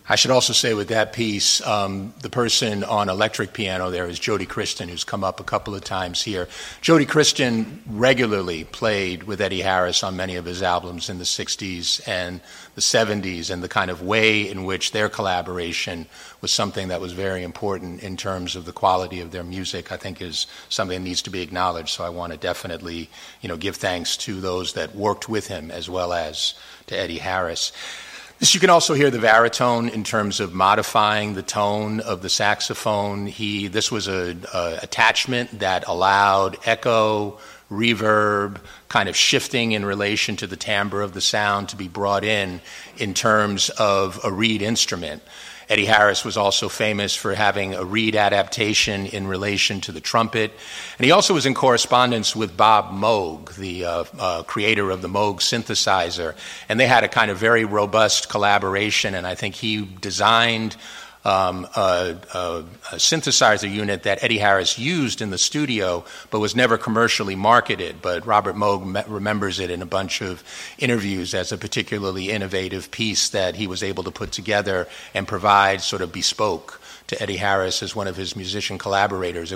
I should also say with that piece, the person on electric piano there is Jody Christian, who's come up a couple of times here. Jody Christian regularly played with Eddie Harris on many of his albums in the 60s and the 70s, and the kind of way in which their collaboration was something that was very important in terms of the quality of their music, I think is something that needs to be acknowledged. So I want to definitely, give thanks to those that worked with him as well as to Eddie Harris. You can also hear the baritone in terms of modifying the tone of the saxophone. This was an attachment that allowed echo, reverb, kind of shifting in relation to the timbre of the sound to be brought in terms of a reed instrument. Eddie Harris was also famous for having a reed adaptation in relation to the trumpet. And he also was in correspondence with Bob Moog, the creator of the Moog synthesizer. And they had a kind of very robust collaboration, and I think he designed a synthesizer unit that Eddie Harris used in the studio but was never commercially marketed. But Robert Moog remembers it in a bunch of interviews as a particularly innovative piece that he was able to put together and provide sort of bespoke to Eddie Harris as one of his musician collaborators.